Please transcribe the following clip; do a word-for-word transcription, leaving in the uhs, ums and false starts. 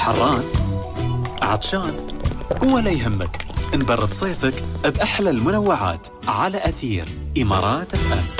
حران؟ عطشان؟ ولا يهمك، نبرد صيفك بأحلى المنوعات على أثير إمارات أف أم.